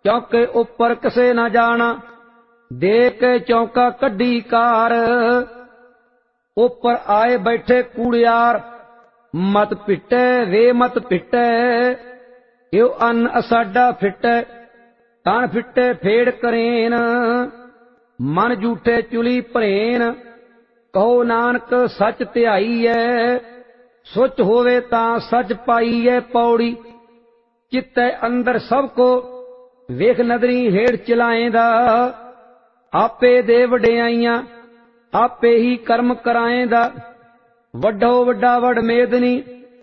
चौके उपर किसे न जाना, दे के चौका कड्डी कार। उपर आए बैठे कूड़ियार, मत पिटे वे मत पिटे, यो अन्न असाडा फिटे, तन फिटे फेड़ करेन, मन जूठे चुली भरेन। कहो नानक सच ध्याई है, सुच होवे तां सच पाई है। पौड़ी चित्ते अंदर सब को, वेख नदरी हेड़ चलाएंदा, आपे दे वडियाइयां आपे ही कर्म कराएंदा। वड्डो वड्डा वड मेदनी